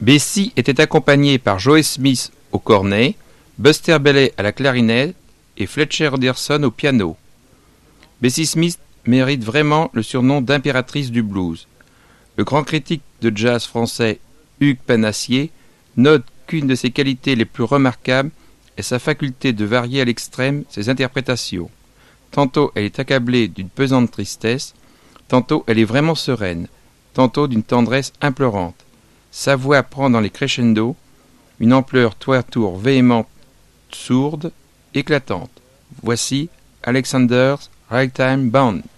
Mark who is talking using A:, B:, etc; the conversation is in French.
A: Bessie était accompagné par Joe Smith au cornet, Buster Bailey à la clarinette et Fletcher Henderson au piano. Bessie Smith mérite vraiment le surnom d'impératrice du blues. Le grand critique de jazz français Hugues Panassier note qu'une de ses qualités les plus remarquables est sa faculté de varier à l'extrême ses interprétations. Tantôt elle est accablée d'une pesante tristesse, tantôt elle est vraiment sereine, tantôt d'une tendresse implorante. Sa voix prend dans les crescendos une ampleur tour à tour véhémente, sourde, éclatante. Voici Alexander's Ragtime Band.